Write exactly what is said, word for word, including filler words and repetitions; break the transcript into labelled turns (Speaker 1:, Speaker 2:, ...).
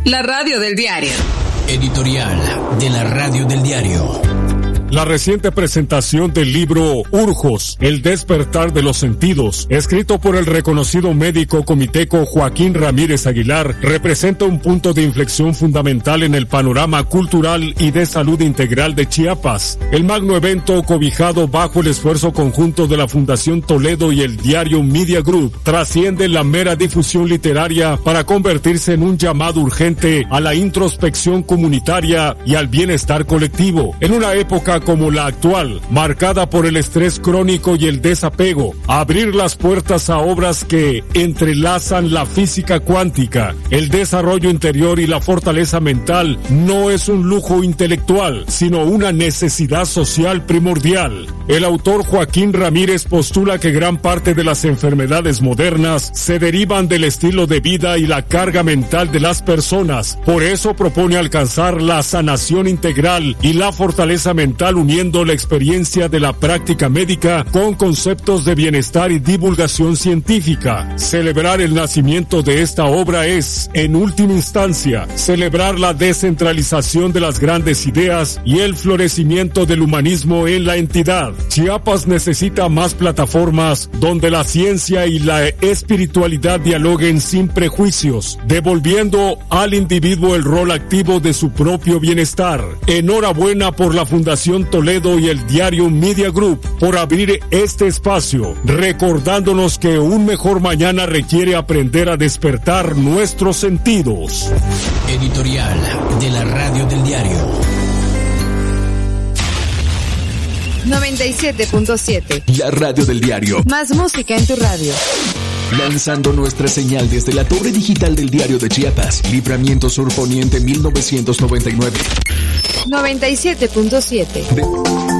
Speaker 1: La radio del diario.
Speaker 2: Editorial de la radio del diario.
Speaker 3: La reciente presentación del libro Urjos, el despertar de los sentidos, escrito por el reconocido médico comiteco Joaquín Ramírez Aguilar, representa un punto de inflexión fundamental en el panorama cultural y de salud integral de Chiapas. El magno evento, cobijado bajo el esfuerzo conjunto de la Fundación Toledo y el diario Media Group, trasciende la mera difusión literaria para convertirse en un llamado urgente a la introspección comunitaria y al bienestar colectivo. En una época como la actual, marcada por el estrés crónico y el desapego, abrir las puertas a obras que entrelazan la física cuántica, el desarrollo interior y la fortaleza mental no es un lujo intelectual, sino una necesidad social primordial. El autor Joaquín Ramírez postula que gran parte de las enfermedades modernas se derivan del estilo de vida y la carga mental de las personas. Por eso propone alcanzar la sanación integral y la fortaleza mental uniendo la experiencia de la práctica médica con conceptos de bienestar y divulgación científica. Celebrar el nacimiento de esta obra es, en última instancia, celebrar la descentralización de las grandes ideas y el florecimiento del humanismo en la entidad. Chiapas necesita más plataformas donde la ciencia y la espiritualidad dialoguen sin prejuicios, devolviendo al individuo el rol activo de su propio bienestar. Enhorabuena por la Fundación Toledo y el diario Media Group por abrir este espacio, recordándonos que un mejor mañana requiere aprender a despertar nuestros sentidos.
Speaker 2: Editorial de la radio del diario.
Speaker 1: noventa y siete punto siete.
Speaker 2: La radio del diario.
Speaker 1: Más música en tu radio.
Speaker 2: Lanzando nuestra señal desde la torre digital del diario de Chiapas, Libramiento Sur Poniente mil novecientos noventa y nueve.
Speaker 1: noventa y siete punto siete.
Speaker 2: De